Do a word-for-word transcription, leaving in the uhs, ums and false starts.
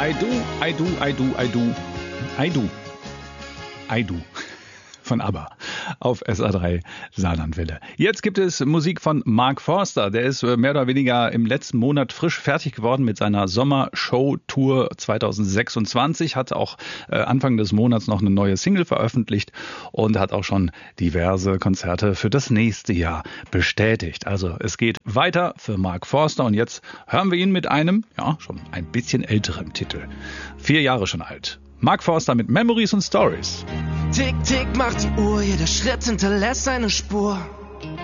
I do, I do, I do, I do, I do, I do. Von ABBA auf S A drei Saarlandwelle. Jetzt gibt es Musik von Mark Forster. Der ist mehr oder weniger im letzten Monat frisch fertig geworden mit seiner Sommershow-Tour zwanzig sechsundzwanzig. Hat auch äh, Anfang des Monats noch eine neue Single veröffentlicht und hat auch schon diverse Konzerte für das nächste Jahr bestätigt. Also es geht weiter für Mark Forster und jetzt hören wir ihn mit einem, ja, schon ein bisschen älteren Titel. Vier Jahre schon alt. Mark Forster mit Memories und Stories. Tick, tick, macht die Uhr, jeder Schritt hinterlässt eine Spur.